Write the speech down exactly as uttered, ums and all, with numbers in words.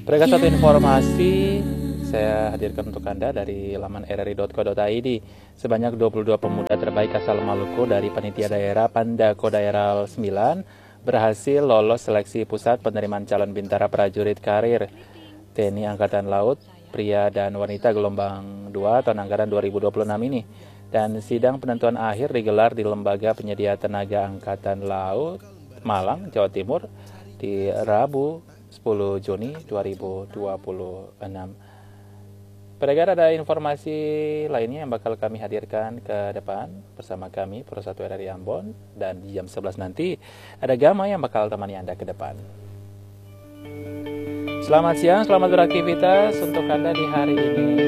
Mereka satu informasi saya hadirkan untuk Anda dari laman r r i dot co dot i d. Sebanyak dua puluh dua pemuda terbaik asal Maluku dari panitia daerah Pandako Daerah sembilan berhasil lolos seleksi pusat penerimaan calon bintara prajurit karir T N I Angkatan Laut pria dan wanita gelombang dua tahun anggaran dua ribu dua puluh enam ini. Dan sidang penentuan akhir digelar di Lembaga Penyedia Tenaga Angkatan Laut Malang, Jawa Timur di Rabu sepuluh Juni dua ribu dua puluh enam. Pendengar, ada informasi lainnya yang bakal kami hadirkan ke depan bersama kami Pro satu R R I Ambon, dan di jam sebelas nanti ada Gama yang bakal temani Anda ke depan. Selamat siang, selamat beraktivitas untuk Anda di hari ini.